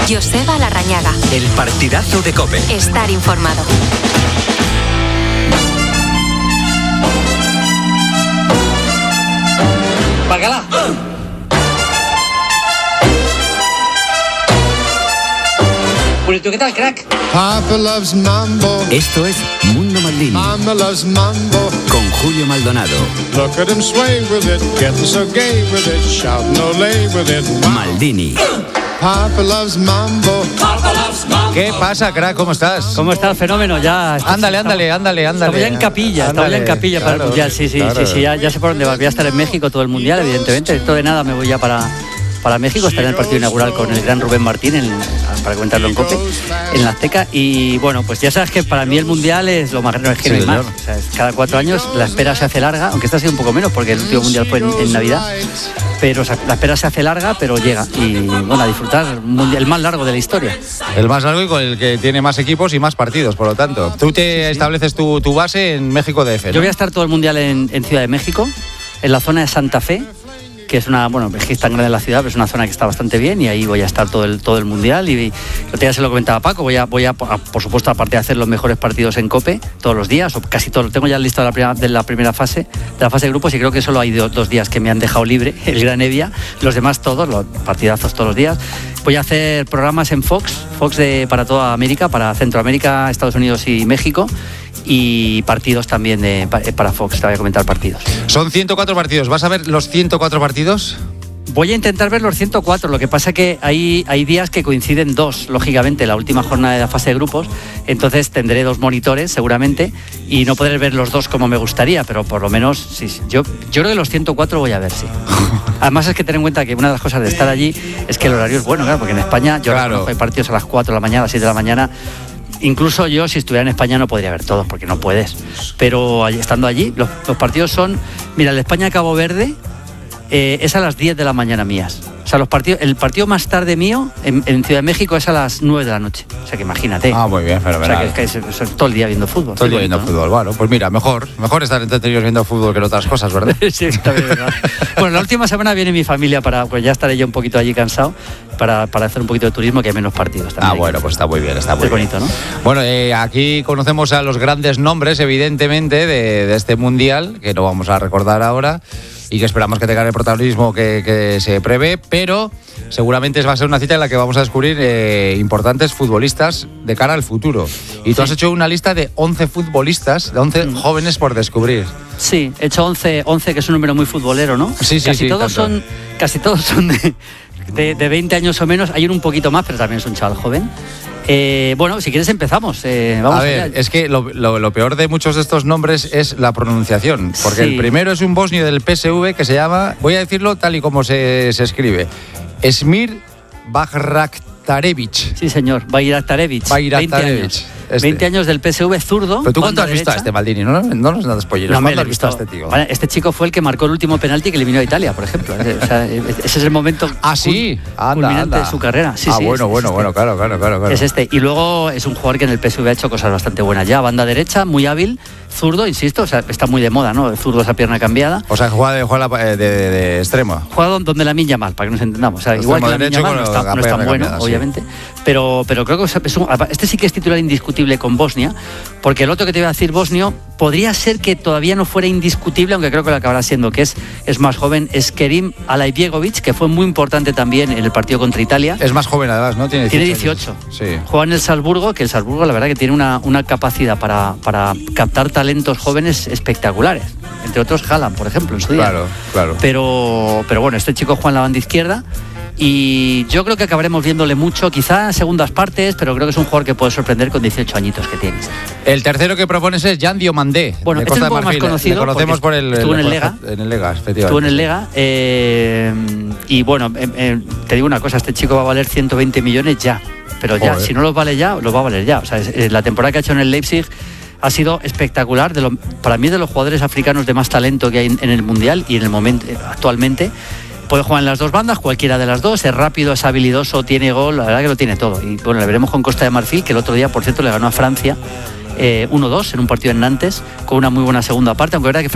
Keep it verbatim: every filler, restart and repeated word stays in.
Joseba Larrañaga. El partidazo de COPE. Estar informado. ¡Bacala! Purito, ¿qué tal, crack? Papa loves mambo. Esto es Mundo Maldini. Mama loves mambo. Con Julio Maldonado. Look at him sway with it, getting so gay with it, shouting olé with it. Maldini. Papa loves mambo. Papa loves mambo. ¿Qué pasa, crack? ¿Cómo estás? ¿Cómo está el fenómeno? Ya está, Ándale, ándale, ándale, ándale. Estamos ya en capilla, estamos ya en capilla para el Claro, Mundial. Sí, sí, claro. sí, sí, ya, ya sé por dónde va. Voy a estar en México todo el Mundial, evidentemente. Dentro de nada me voy ya para, para México, estaré en el partido inaugural con el gran Rubén Martín, en, para comentarlo en COPE, en la Azteca. Y bueno, pues ya sabes que para mí el Mundial es lo más, no es que no hay más. O sea, es cada cuatro años la espera se hace larga, aunque esta ha sido un poco menos porque el último Mundial fue en, en Navidad. Pero o sea, la espera se hace larga, pero llega. Y bueno, a disfrutar el más largo de la historia. El más largo y con el que tiene más equipos y más partidos, por lo tanto. Tú te sí, sí. estableces tu, tu base en México D F, ¿no? Yo voy a estar todo el Mundial en, en Ciudad de México, en la zona de Santa Fe, que es una, bueno, es que es tan grande la ciudad, pero es una zona que está bastante bien y ahí voy a estar todo el, todo el Mundial. Y lo ya se lo comentaba Paco, voy a, voy a, por supuesto, aparte de hacer los mejores partidos en COPE todos los días, o casi todos, tengo ya listo de la primera, de la primera fase, de la fase de grupos, y creo que solo hay dos, dos días que me han dejado libre, el Gran Evia, los demás todos, los partidazos todos los días. Voy a hacer programas en Fox, Fox de, para toda América, para Centroamérica, Estados Unidos y México, y partidos también de, para Fox, te voy a comentar partidos. Son ciento cuatro partidos, ¿vas a ver los ciento cuatro partidos? Voy a intentar ver los ciento cuatro, lo que pasa que hay, hay días que coinciden dos, lógicamente, la última jornada de la fase de grupos, entonces tendré dos monitores seguramente y no podré ver los dos como me gustaría, pero por lo menos sí, yo, yo creo que los ciento cuatro voy a ver, sí. Además es que ten en cuenta que una de las cosas de estar allí es que el horario es bueno, claro, porque en España yo claro. hay partidos a las cuatro de la mañana, a las siete de la mañana. Incluso yo, si estuviera en España, no podría ver todos, porque no puedes. Pero estando allí, los, los partidos son... Mira, el España-Cabo Verde eh, es a las diez de la mañana mías. O sea, los partidos, el partido más tarde mío en, en Ciudad de México es a las nueve de la noche. O sea, que imagínate. Ah, muy bien, fenomenal. O sea, que, que es, es, es todo el día viendo fútbol. Todo el día viendo bonito, fútbol, ¿no? Bueno, pues mira, mejor, mejor estar entretenidos viendo fútbol que en otras cosas, ¿verdad? Sí, está bien, ¿verdad? Bueno, la última semana viene mi familia para, pues ya estaré yo un poquito allí cansado, para, para hacer un poquito de turismo, que hay menos partidos también. Ah, bueno, pues está muy bien, está muy es bien. bonito, ¿no? Bueno, eh, aquí conocemos a los grandes nombres, evidentemente, de, de este Mundial, que no vamos a recordar ahora, y que esperamos que tengan el protagonismo que, que se prevé, pero seguramente va a ser una cita en la que vamos a descubrir eh, importantes futbolistas de cara al futuro. Y tú sí. has hecho una lista de once futbolistas, de once mm. jóvenes por descubrir. Sí, he hecho once, once, que es un número muy futbolero, ¿no? Sí, sí, casi sí. Todos son, casi todos son de, de, de veinte años o menos. Hay uno un poquito más, pero también es un chaval joven. Eh, bueno, si quieres empezamos. Eh, vamos a ver, allá. Es que lo, lo, lo peor de muchos de estos nombres es la pronunciación, porque sí. el primero es un bosnio del P S V que se llama, voy a decirlo tal y como se, se escribe, Esmir Bajraktarevic. Sí, señor, Bajraktarevic. Bajraktarevic. Este. veinte años del P S V, zurdo. Pero tú cuánto has visto a este, Maldini, no, no nos das polleros. No, ¿Cuánto has has visto a visto, este tío? Vale, este chico fue el que marcó el último penalti que eliminó a Italia, por ejemplo. O sea, ese es el momento ah, ¿sí? anda, culminante anda. de su carrera. Sí, ah, sí, bueno, es, bueno, es bueno, este. claro, claro, claro, claro. Es este. Y luego es un jugador que en el P S V ha hecho cosas bastante buenas ya. Banda derecha, muy hábil, zurdo, insisto, o sea, está muy de moda, ¿no? El zurdo, esa pierna cambiada. O sea, juega de, juega de, de, de extremo. Juega donde la Lamine Yamal, para que nos entendamos. O sea, igual que la Lamine Yamal no está, no es tan bueno, cambiada, obviamente. Sí. Pero, pero creo que es un, este sí que es titular indiscutible con Bosnia, porque el otro que te voy a decir, bosnio, podría ser que todavía no fuera indiscutible, aunque creo que lo acabará siendo, que es, es más joven, es Kerim Alaibegovic, que fue muy importante también en el partido contra Italia. Es más joven además, ¿no? Tiene dieciocho. Tiene dieciocho. Sí. Juega en el Salzburgo, que el Salzburgo la verdad que tiene una, una capacidad para, para captar talentos jóvenes espectaculares. Entre otros Haaland, por ejemplo, en su día. Claro, claro. Pero, pero bueno, este chico juega en la banda izquierda. Y yo creo que acabaremos viéndole mucho, quizá segundas partes, pero creo que es un jugador que puede sorprender con dieciocho añitos que tiene. El tercero que propones es Jan Diomandé, bueno, de este Costa es un poco de Marfil. más conocido. Le conocemos por el... Estuvo el, en el Lega. En el Lega, efectivamente. Estuvo en el Lega. Eh, y bueno, eh, eh, te digo una cosa, este chico va a valer ciento veinte millones ya. Pero ya, Joder. Si no los vale ya, los va a valer ya. O sea, es, la temporada que ha hecho en el Leipzig ha sido espectacular. De lo, para mí, de los jugadores africanos de más talento que hay en, en el Mundial y en el momento actualmente. Puede jugar en las dos bandas, cualquiera de las dos, es rápido, es habilidoso, tiene gol, la verdad que lo tiene todo. Y bueno, le veremos con Costa de Marfil, que el otro día, por cierto, le ganó a Francia eh, uno dos en un partido en Nantes, con una muy buena segunda parte, aunque es verdad que